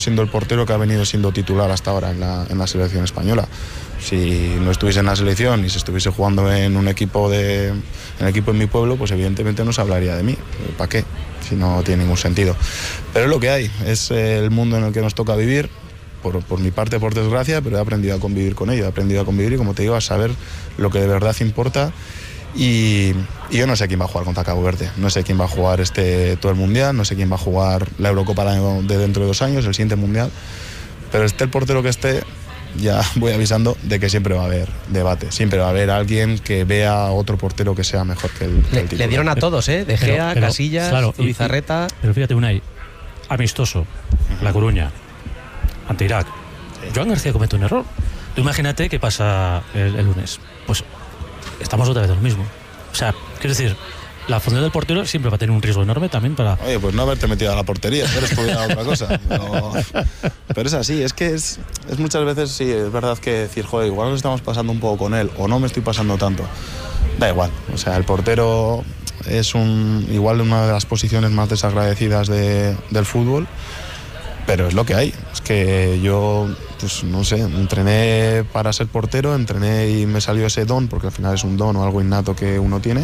siendo el portero que ha venido siendo titular hasta ahora en la selección española. Si no estuviese en la selección y se estuviese jugando en un equipo en mi pueblo, pues evidentemente no se hablaría de mí. ¿Para qué? Si no tiene ningún sentido. Pero es lo que hay, es el mundo en el que nos toca vivir, por mi parte, por desgracia, pero he aprendido a convivir con ello, he aprendido a convivir y, como te digo, a saber lo que de verdad importa. Y yo no sé quién va a jugar contra Cabo Verde, no sé quién va a jugar todo el Mundial, no sé quién va a jugar la Eurocopa de dentro de 2 años, el siguiente Mundial, pero esté el portero que esté, ya voy avisando de que siempre va a haber debate, siempre va a haber alguien que vea a otro portero que sea mejor que el titular. Le dieron a todos, De Gea, pero, Casillas, claro, Zubizarreta. Pero fíjate, Unai, amistoso, La Coruña, ante Irak. Joan García comete un error. Tú imagínate qué pasa el lunes. Pues estamos otra vez en lo mismo. O sea, quiero decir, la función del portero siempre va a tener un riesgo enorme también para... Oye, pues no haberte metido a la portería, eres estudiado otra cosa. Pero es así, es que es muchas veces, sí, es verdad que decir, joder, igual nos estamos pasando un poco con él, o no me estoy pasando tanto. Da igual, o sea, el portero es igual una de las posiciones más desagradecidas del fútbol, pero es lo que hay. Es que yo, pues no sé, entrené para ser portero, entrené y me salió ese don, porque al final es un don o algo innato que uno tiene,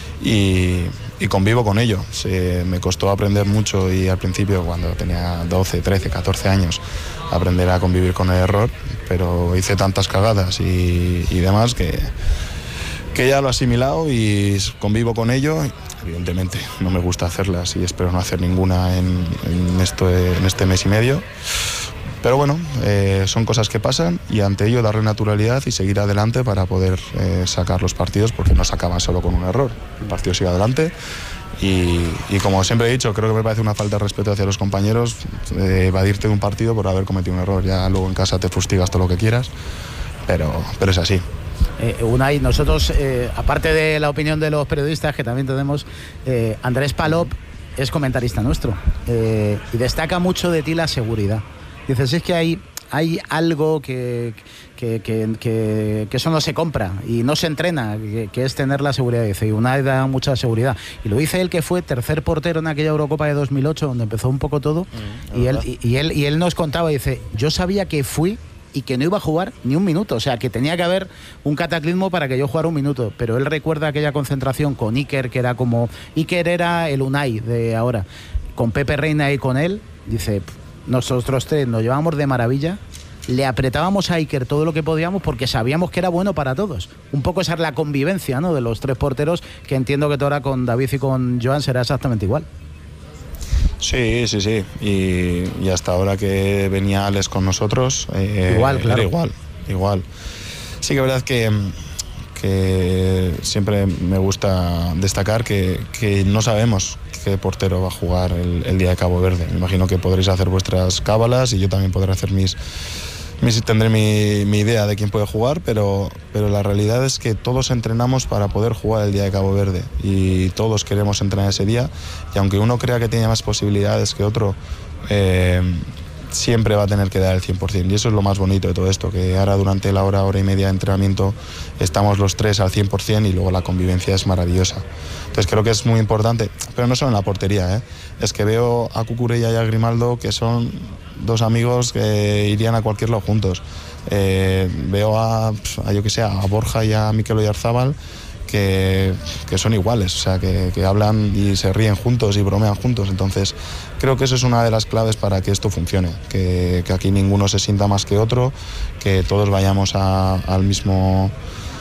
y convivo con ello. Me costó aprender mucho, y al principio, cuando tenía 12, 13, 14 años, aprender a convivir con el error, pero hice tantas cagadas y demás que ya lo he asimilado y convivo con ello. Evidentemente no me gusta hacerlas y espero no hacer ninguna en este mes y medio, pero bueno, son cosas que pasan, y ante ello darle naturalidad y seguir adelante para poder sacar los partidos, porque no se acaban solo con un error, el partido sigue adelante. Y como siempre he dicho, creo que me parece una falta de respeto hacia los compañeros evadirte de un partido por haber cometido un error. Ya luego en casa te fustigas todo lo que quieras, pero es así. Unai, nosotros, aparte de la opinión de los periodistas que también tenemos, Andrés Palop es comentarista nuestro, y destaca mucho de ti la seguridad. Dices, es que hay algo que eso no se compra y no se entrena, que es tener la seguridad. Dice, y Unai da mucha seguridad. Y lo dice él, que fue tercer portero en aquella Eurocopa de 2008, donde empezó un poco todo, y él nos contaba, dice, yo sabía que fui y que no iba a jugar ni un minuto, o sea, que tenía que haber un cataclismo para que yo jugara un minuto, pero él recuerda aquella concentración con Iker, que era como... Iker era el Unai de ahora, con Pepe Reina y con él, dice, nosotros tres nos llevábamos de maravilla, le apretábamos a Iker todo lo que podíamos porque sabíamos que era bueno para todos. Un poco esa es la convivencia, ¿no?, de los tres porteros, que entiendo que ahora con David y con Joan será exactamente igual. Sí. Y hasta ahora que venía Alex con nosotros, igual, claro. Era igual. Sí que es verdad que siempre me gusta destacar que no sabemos qué portero va a jugar el día de Cabo Verde. Me imagino que podréis hacer vuestras cábalas y yo también podré hacer tendré mi idea de quién puede jugar, pero la realidad es que todos entrenamos para poder jugar el día de Cabo Verde, y todos queremos entrenar ese día, y aunque uno crea que tiene más posibilidades que otro, siempre va a tener que dar el 100%, y eso es lo más bonito de todo esto, que ahora durante la hora y media de entrenamiento estamos los tres al 100%, y luego la convivencia es maravillosa. Entonces creo que es muy importante, pero no solo en la portería, es que veo a Cucurella y a Grimaldo, que son dos amigos que irían a cualquier lado juntos. Veo a yo que sé, a Borja y a Mikel Oyarzábal, que son iguales, o sea, que hablan y se ríen juntos y bromean juntos. Entonces creo que eso es una de las claves para que esto funcione, que aquí ninguno se sienta más que otro, que todos vayamos al mismo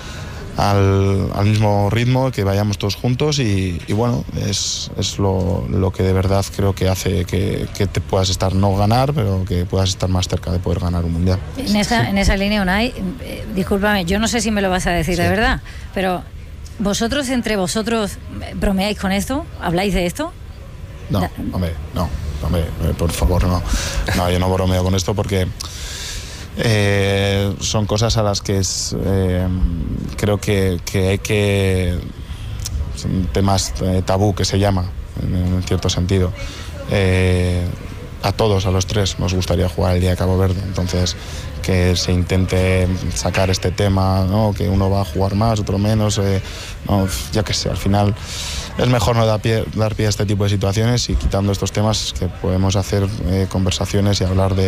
ritmo, que vayamos todos juntos, y bueno, es lo que de verdad creo que hace que te puedas estar, no ganar, pero que puedas estar más cerca de poder ganar un mundial. En esa línea, Unai, discúlpame, yo no sé si me lo vas a decir de verdad, pero ¿vosotros entre vosotros bromeáis con esto? ¿Habláis de esto? No, hombre, por favor, no, yo no bromeo con esto, porque son cosas a las que creo que hay que... Son temas tabú, que se llama, en cierto sentido. a todos, a los tres, nos gustaría jugar el día de Cabo Verde. Entonces, que se intente sacar este tema, ¿no? Que uno va a jugar más, otro menos, no, ya que sé, al final es mejor no dar pie a este tipo de situaciones, y quitando estos temas que podemos hacer conversaciones y hablar de